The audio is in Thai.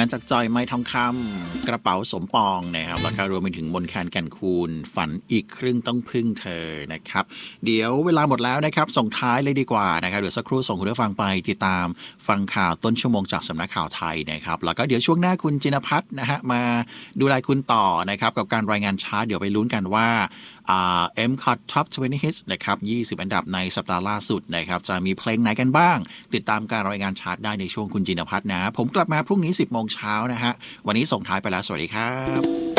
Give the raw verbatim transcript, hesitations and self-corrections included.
านจากจอยไม้ทองคำกระเป๋าสมปองนะครับแล้วก็รวมไปถึงมนแคนแก่นคูณฝันอีกครึ่งต้องพึ่งเธอนะครับเดี๋ยวเวลาหมดแล้วนะครับส่งท้ายเลยดีกว่านะครับเดี๋ยวสักครู่ส่งคุณผู้ฟังไปติดตามฟังข่าวต้นชั่วโมงจากสำนักข่าวไทยนะครับแล้วก็เดี๋ยวช่วงหน้าคุณจินพัฒน์นะฮะมาดูรายคุณต่อนะครับกับการรายงานชาร์ตเดี๋ยวไปลุ้นกันว่าอ่า เอ็ม คอท Top ยี่สิบ Hits นะครับยี่สิบอันดับในสัปดาห์ล่าสุดนะครับจะมีเพลงไหนกันบ้างติดตามการรายงานชาร์ตได้ในช่วงคุณจินพัฒน์นะผมกลับมาพรุ่งนี้ สิบโมงเช้านะฮะวันนี้ส่งท้ายไปแล้วสวัสดีครับ